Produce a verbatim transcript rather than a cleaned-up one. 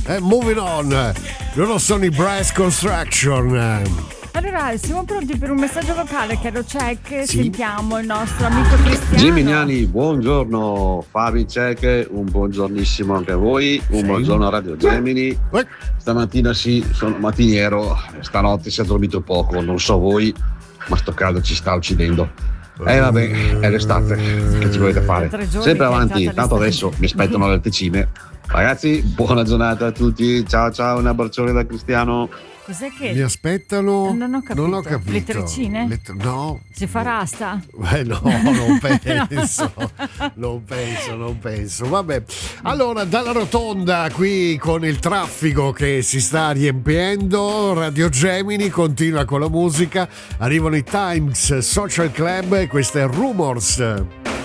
Eh, moving on. Loro sono i Brass Construction. Allora, siamo pronti per un messaggio vocale, caro Cech. Sì. Sentiamo il nostro amico Cristiano. Gimignani, buongiorno. Fabi Cech, un buongiornissimo anche a voi. Un Sì. buongiorno a Radio Gemini. Eh, Stamattina sì, sono mattiniero. Stanotte si è dormito poco, non so voi, ma sto caldo ci sta uccidendo. E eh, vabbè, è l'estate, che ci volete fare? Tre giorni Sempre che è avanti, entrata tanto l'estate. adesso mi aspettano le latticine. Ragazzi, buona giornata a tutti. Ciao ciao, un abbraccione da Cristiano. Cos'è che mi aspettano. Non ho capito. Non ho capito. Le treccine? Le tre- no. si fa rasta? Eh no, non penso, non penso, non penso. Vabbè, allora dalla rotonda qui con il traffico che si sta riempiendo, Radio Gemini continua con la musica, arrivano i Times Social Club e questo è Rumors.